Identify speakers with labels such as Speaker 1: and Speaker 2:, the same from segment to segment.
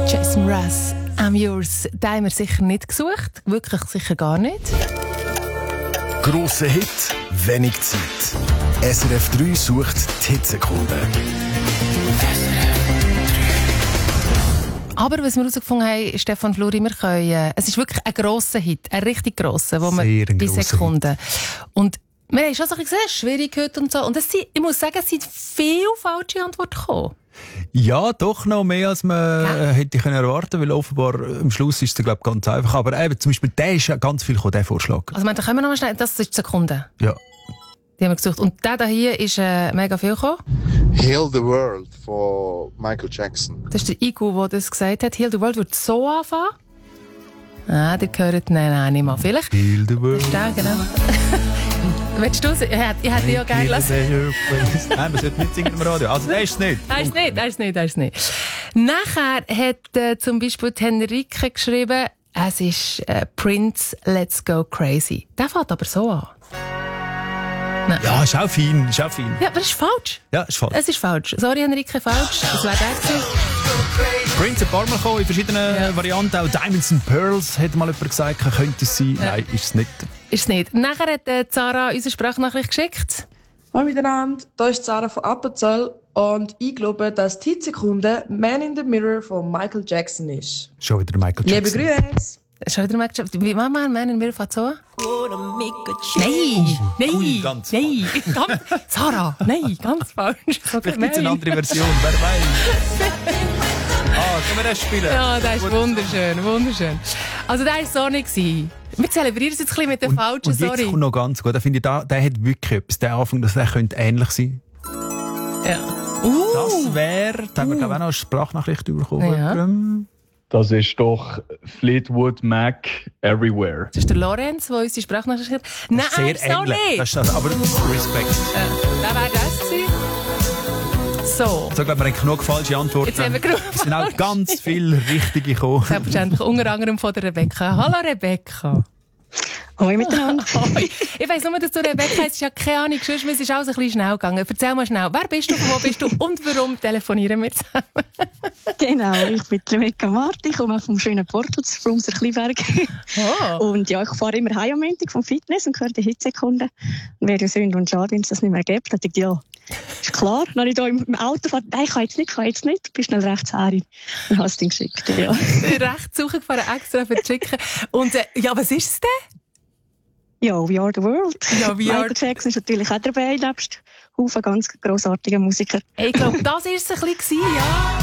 Speaker 1: Jason Mraz, I'm Yours. Den haben wir sicher nicht gesucht. Wirklich sicher gar nicht.
Speaker 2: Grosser Hit, wenig Zeit. SRF 3 sucht die Hitsekunden.
Speaker 1: Aber was wir herausgefunden haben, Stefan Fluri, wir können, es ist wirklich ein grosser Hit, ein richtig grosser, wo man die Sekunden. Und wir haben schon so ein bisschen gesehen, schwierig heute und so. Und ich muss sagen, es sind viele falsche Antworten gekommen.
Speaker 3: Ja, doch noch mehr, als man hätte erwarten, weil offenbar am Schluss ist es, glaube ich, ganz einfach. Aber eben, zum Beispiel, der ist ja ganz viel gekommen, der Vorschlag.
Speaker 1: Also, da können wir noch mal schnell, das ist die Sekunde.
Speaker 3: Ja.
Speaker 1: Die haben wir gesucht. Und der hier ist mega viel gekommen.
Speaker 4: Heal the World von Michael Jackson.
Speaker 1: Das ist der Igu, der das gesagt hat. Heal the World wird so anfangen. Ah, der gehört nicht mal. Vielleicht.
Speaker 3: Heal the World.
Speaker 1: Das ist der, genau. Willst du es? Ich hätte ja gerne lassen.
Speaker 3: Nein, man sollte nicht singen im Radio. Also, der ist es nicht.
Speaker 1: Der ist nicht. Nachher hat zum Beispiel Henrike geschrieben, es ist Prince, Let's Go Crazy. Der fängt aber so an. Nein.
Speaker 3: Ja, ist auch fein.
Speaker 1: Ja, aber das ist falsch.
Speaker 3: Ja, ist falsch.
Speaker 1: Es ist falsch. Sorry, Henrike, falsch. Das wäre der gewesen.
Speaker 3: Prince ein paar Mal gekommen, in verschiedenen Varianten. Auch Diamonds and Pearls, hat mal jemand gesagt, könnte es sein. Ja. Nein, ist es nicht.
Speaker 1: Ist es nicht. Nachher hat Sarah unsere Sprachnachricht geschickt.
Speaker 5: Hallo miteinander, hier ist Sarah von Appenzell und ich glaube, dass die Hitsekunde Man in the Mirror von Michael Jackson ist.
Speaker 3: Schon wieder Michael Jackson.
Speaker 5: Liebe Grüße!
Speaker 1: Schon wieder Michael Jackson. Wie machen wir Man in the Mirror von so? Nein! Sarah, nein, ganz falsch.
Speaker 3: Vielleicht gibt es eine andere Version, wer weiß. Können wir das spielen?
Speaker 1: Ja, das ist wunderschön. Also, der war so nicht. Wir zelebrieren es jetzt ein bisschen mit der falschen,
Speaker 3: sorry. Und jetzt kommt noch ganz gut. Da finde ich, der hat wirklich etwas. Der Anfang, der könnte ähnlich sein.
Speaker 1: Ja.
Speaker 3: Das wäre, da haben wir, glaube ich, auch noch eine Sprachnachricht bekommen.
Speaker 1: Ja.
Speaker 6: Das ist doch Fleetwood Mac Everywhere.
Speaker 1: Das ist der Lorenz, der uns die Sprachnachricht hat. Nein,
Speaker 3: sehr
Speaker 1: so nicht.
Speaker 3: Das ist das, aber Respekt.
Speaker 1: Der wäre das gewesen. So.
Speaker 3: Ich glaube, wir haben genug falsche Antworten. Es sind auch ganz viele richtige gekommen.
Speaker 1: Selbstverständlich, unter anderem von der Rebecca. Hallo Rebecca.
Speaker 7: Hoi miteinander.
Speaker 1: Ich weiss nur, dass du Rebecca hast. Ja keine Ahnung, sonst ist es alles ein bisschen schnell gegangen. Erzähl mal schnell, wer bist du, von wo bist du und warum telefonieren wir zusammen?
Speaker 7: Genau, ich bin Rebecca Marti, ich komme vom schönen Porto, von unser Kleinberg. Oh. Und ja, ich fahre immer heim am Montag vom Fitness und höre die Hitzekunden. Und wäre ja Sünde und schade, wenn es das nicht mehr gibt. Da dachte ich, ja, ist klar. Dann habe ich hier im Auto gefragt, nein, ich kann jetzt nicht. Ich bin schnell rechts herin und habe es dann geschickt. Ja.
Speaker 1: Rechts suchen gefahren, extra für zu schicken. Und ja, was ist es denn?
Speaker 7: Ja, We Are the World.
Speaker 1: Ja,
Speaker 7: Michael Jackson ist natürlich auch dabei, nebst Haufen ganz grossartiger Musiker.
Speaker 1: Ich glaube, das war es ein bisschen, ja.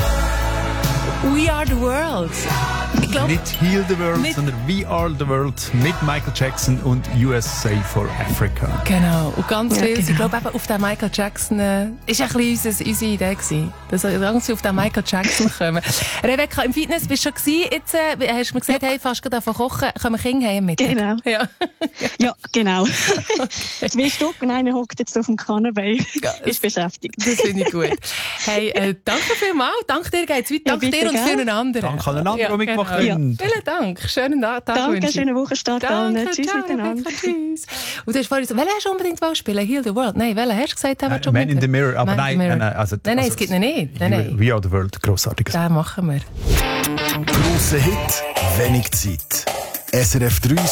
Speaker 1: We Are the World. Ich glaub,
Speaker 3: nicht Heal the World, sondern We Are the World mit Michael Jackson und USA for Africa.
Speaker 1: Genau, und ganz viel.
Speaker 7: Genau.
Speaker 1: Ich glaube, eben auf den Michael Jackson ist ein bisschen unsere Idee gewesen, dass wir ganz viel auf den Michael Jackson kommen. Rebecca, im Fitness bist du schon gewesen. Jetzt hast du mir gesagt, hey, fast gerade davon kochen, kommen Kinder heim mit.
Speaker 7: Genau. Ja, genau. 2 Stück und einer hockt jetzt auf dem Kanapee. Ist beschäftigt.
Speaker 1: Das finde ich gut. Hey, danke vielmals. Danke dir, geht's weiter. Danke dir und für einen anderen.
Speaker 3: Danke an einander, die mitgemacht haben.
Speaker 1: Ja. Vielen Dank. Schönen Tag.
Speaker 7: Danke, schönen Wochenstart allen. Tschüss miteinander.
Speaker 1: Tschüss. Und du hast vorhin gesagt, welchen hast du unbedingt spielen? Heal the World? Nein, welchen hast du gesagt?
Speaker 3: Man in the Mirror. Aber nein,
Speaker 1: es gibt ihn nicht. Nein.
Speaker 3: We Are the World, grossartiges.
Speaker 1: Den machen wir.
Speaker 2: Grosser Hit, wenig Zeit. SRF 3